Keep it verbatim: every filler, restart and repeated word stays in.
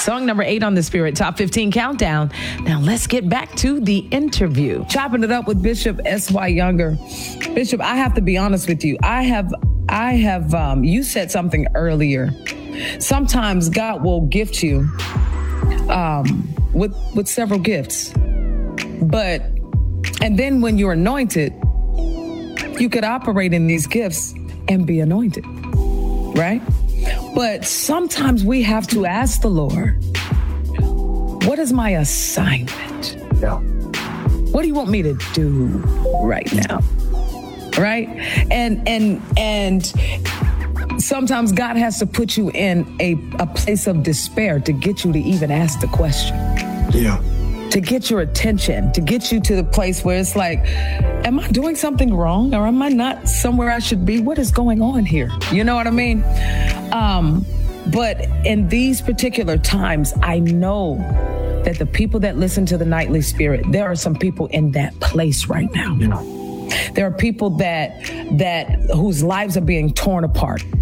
Song number eight on the Spirit Top fifteen Countdown. Now let's get back to the interview. Chopping it up with Bishop S Y. Younger. Bishop, I have to be honest with you. I have, I have, um, you said something earlier. Sometimes God will gift you um, with, with several gifts. But, and then when you're anointed, you could operate in these gifts and be anointed, right? But sometimes we have to ask the Lord, what is my assignment? Yeah. What do you want me to do right now? Right? And and and sometimes God has to put you in a, a place of despair to get you to even ask the question. Yeah. To get your attention, to get you to the place where it's like, am I doing something wrong, or am I not somewhere I should be? What is going on here? You know what I mean? Um, but in these particular times, I know that the people that listen to the Nightly Spirit, there are some people in that place right now. Yeah. There are people that that whose lives are being torn apart.